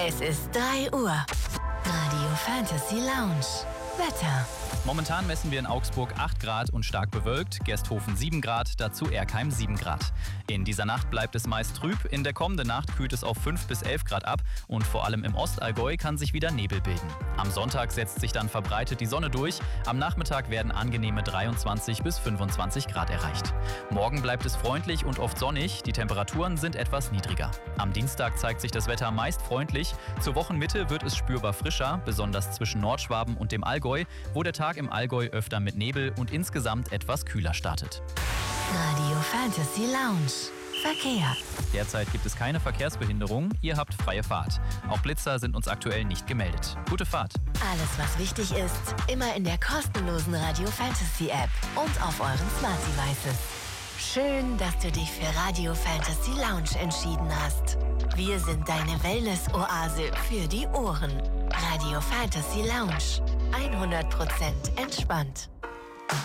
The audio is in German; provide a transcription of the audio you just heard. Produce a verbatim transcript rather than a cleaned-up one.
Es ist drei Uhr. Radio Fantasy Lounge. Wetter. Momentan messen wir in Augsburg acht Grad und stark bewölkt, Gersthofen sieben Grad, dazu Erkheim sieben Grad. In dieser Nacht bleibt es meist trüb, in der kommenden Nacht kühlt es auf fünf bis elf Grad ab und vor allem im Ostallgäu kann sich wieder Nebel bilden. Am Sonntag setzt sich dann verbreitet die Sonne durch, am Nachmittag werden angenehme dreiundzwanzig bis fünfundzwanzig Grad erreicht. Morgen bleibt es freundlich und oft sonnig, die Temperaturen sind etwas niedriger. Am Dienstag zeigt sich das Wetter meist freundlich, zur Wochenmitte wird es spürbar frischer, besonders zwischen Nordschwaben und dem Allgäu, wo der Tag im Allgäu öfter mit Nebel und insgesamt etwas kühler startet. Radio Fantasy Lounge. Verkehr. Derzeit gibt es keine Verkehrsbehinderung, ihr habt freie Fahrt. Auch Blitzer sind uns aktuell nicht gemeldet. Gute Fahrt. Alles, was wichtig ist, immer in der kostenlosen Radio Fantasy App und auf euren Smart Devices. Schön, dass du dich für Radio Fantasy Lounge entschieden hast. Wir sind deine Wellness-Oase für die Ohren. Radio Fantasy Lounge. hundert Prozent entspannt.